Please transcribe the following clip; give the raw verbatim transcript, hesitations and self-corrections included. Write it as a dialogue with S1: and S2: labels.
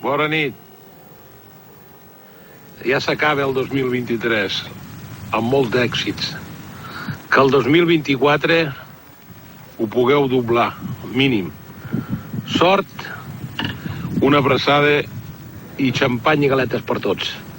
S1: Bona nit. Ja s'acaba el dos mil vint-i-tres, amb molts d'èxits. Que el dos mil vint-i-quatre ho pugueu doblar, mínim. Sort, una abraçada i xampany i galetes per tots.